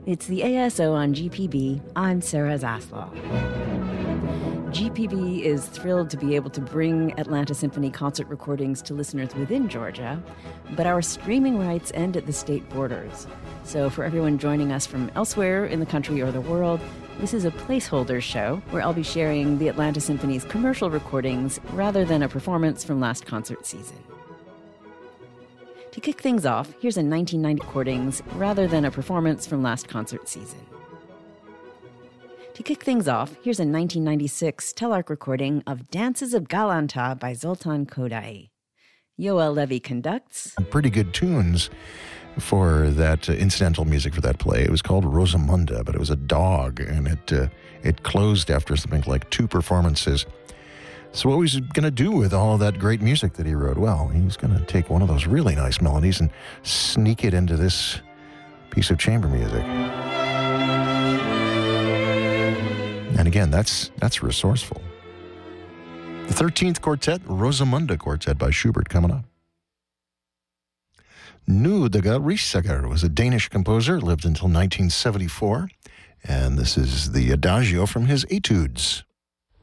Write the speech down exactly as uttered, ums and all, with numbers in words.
It's the A S O on G P B. I'm Sarah Zaslow. G P B is thrilled to be able to bring Atlanta Symphony concert recordings to listeners within Georgia, but our streaming rights end at the state borders. So for everyone joining us from elsewhere in the country or the world, this is a placeholder show where I'll be sharing the Atlanta Symphony's commercial recordings rather than a performance from last concert season. To kick things off, here's a nineteen ninety recordings rather than a performance from last concert season. To kick things off, here's a nineteen ninety-six Telarc recording of Dances of Galanta by Zoltan Kodaly. Yoel Levy conducts. Pretty good tunes for that uh, incidental music for that play. It was called Rosamunda, but it was a dog, and it uh, it closed after something like two performances. So what was he going to do with all of that great music that he wrote? Well, he was going to take one of those really nice melodies and sneak it into this piece of chamber music. And again, that's that's resourceful. The thirteenth Quartet, Rosamunda Quartet by Schubert, coming up. Knud Rissager was a Danish composer, lived until nineteen seventy-four, and this is the Adagio from his Etudes.